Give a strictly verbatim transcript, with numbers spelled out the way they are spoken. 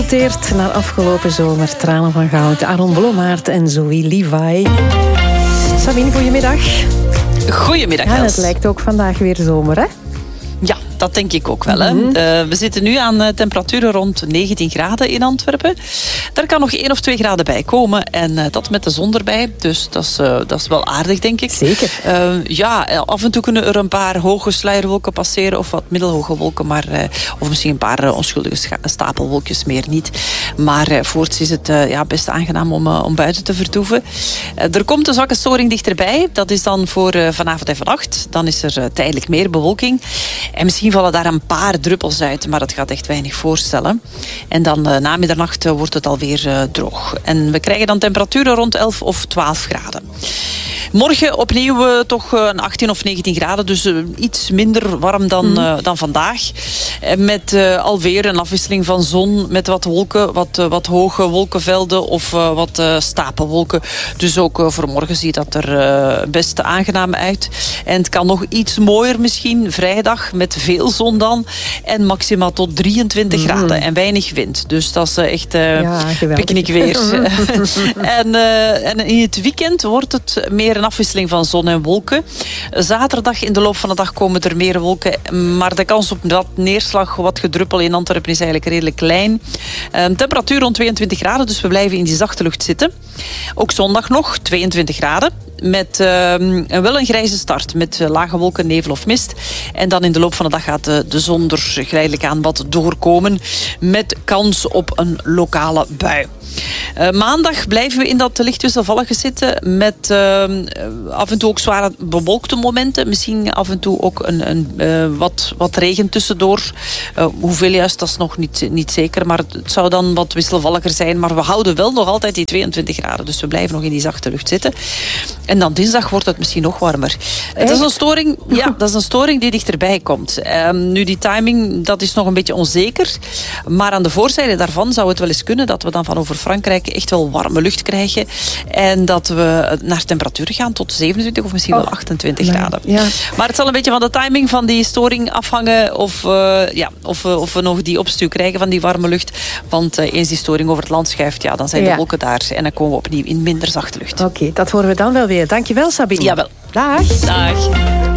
teruggeporteerd naar afgelopen zomer. Tranen van goud. Aaron Blommaert en Zoe Levi. Sabine, goedemiddag. Goedemiddag, ja, Els. Het lijkt ook vandaag weer zomer, hè? Ja, dat denk ik ook wel. Hè. Mm-hmm. Uh, we zitten nu aan uh, temperaturen rond negentien graden in Antwerpen. Daar kan nog één of twee graden bij komen. En uh, dat met de zon erbij. Dus dat is, uh, dat is wel aardig, denk ik. Zeker. Uh, ja, af en toe kunnen er een paar hoge sluierwolken passeren. Of wat middelhoge wolken. Maar, uh, of misschien een paar uh, onschuldige scha- stapelwolkjes, meer niet. Maar uh, voorts is het uh, ja, best aangenaam om, uh, om buiten te vertoeven. Uh, er komt een zwakke storing dichterbij. Dat is dan voor uh, vanavond en vannacht. Dan is er uh, tijdelijk meer bewolking. En misschien vallen daar een paar druppels uit, maar dat gaat echt weinig voorstellen. En dan uh, na middernacht uh, wordt het alweer uh, droog. En we krijgen dan temperaturen rond elf of twaalf graden. Morgen opnieuw uh, toch uh, een achttien of negentien graden, dus uh, iets minder warm dan, uh, dan vandaag. Uh, met uh, alweer een afwisseling van zon, met wat wolken, wat, uh, wat hoge wolkenvelden of uh, wat uh, stapelwolken. Dus ook uh, voor morgen ziet dat er uh, best aangenaam uit. En het kan nog iets mooier misschien, vrijdag met veel zon dan. En maximaal tot drieëntwintig mm. graden en weinig wind. Dus dat is uh, echt uh, ja, picknickweer. en, uh, en in het weekend wordt het meer een afwisseling van zon en wolken. Zaterdag in de loop van de dag komen er meer wolken, maar de kans op wat neerslag, wat gedruppel in Antwerpen is eigenlijk redelijk klein. Um, temperatuur rond tweeëntwintig graden, dus we blijven in die zachte lucht zitten. Ook zondag nog tweeëntwintig graden. Met um, wel een grijze start, met uh, lage wolken, nevel of mist. En dan in de loop van de dag gaat uh, de zon er geleidelijk aan wat doorkomen, met kans op een lokale bui. Uh, maandag blijven we in dat licht wisselvallige zitten met uh, af en toe ook zware bewolkte momenten. Misschien af en toe ook een, een, uh, wat, wat regen tussendoor. Uh, hoeveel juist, dat is nog niet, niet zeker. Maar het zou dan wat wisselvalliger zijn. Maar we houden wel nog altijd die tweeëntwintig graden. Dus we blijven nog in die zachte lucht zitten. En dan dinsdag wordt het misschien nog warmer. Het is een storing, ja, dat is een storing die dichterbij komt. Um, nu, die timing, dat is nog een beetje onzeker. Maar aan de voorzijde daarvan zou het wel eens kunnen dat we dan van over Frankrijk echt wel warme lucht krijgen. En dat we naar temperaturen gaan tot zevenentwintig of misschien wel achtentwintig oh, graden. Ja. Maar het zal een beetje van de timing van die storing afhangen of, uh, ja, of, uh, of we nog die opstuw krijgen van die warme lucht. Want uh, eens die storing over het land schuift, ja, dan zijn ja. de wolken daar. En dan komen we opnieuw in minder zachte lucht. Oké, okay, dat horen we dan wel weer. Dankjewel, Sabine. Jawel. Dag. Dag.